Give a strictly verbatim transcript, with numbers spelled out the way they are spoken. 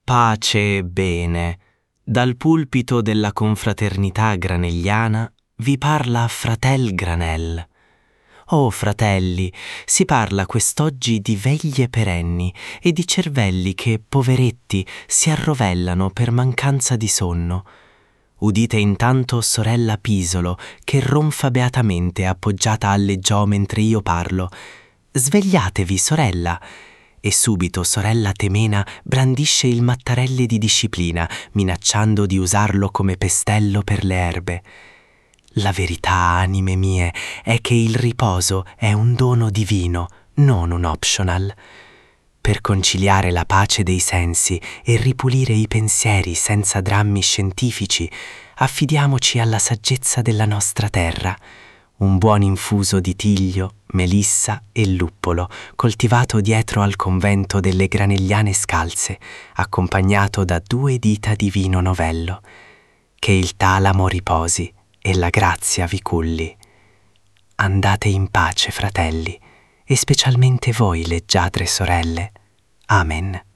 Pace e bene. Dal pulpito della confraternità granelliana vi parla fratel Granel. Oh fratelli, si parla quest'oggi di veglie perenni e di cervelli che, poveretti, si arrovellano per mancanza di sonno. Udite intanto sorella Pisolo, che ronfa beatamente appoggiata al leggiò mentre io parlo. Svegliatevi, sorella! E subito sorella Temena brandisce il mattarelli di disciplina, minacciando di usarlo come pestello per le erbe. La verità, anime mie, è che il riposo è un dono divino, non un optional. Per conciliare la pace dei sensi e ripulire i pensieri senza drammi scientifici, affidiamoci alla saggezza della nostra terra. Un buon infuso di tiglio, melissa e luppolo, coltivato dietro al convento delle Granelliane Scalze, accompagnato da due dita di vino novello. Che il talamo riposi e la grazia vi culli. Andate in pace, fratelli, e specialmente voi, leggiadre sorelle. Amen.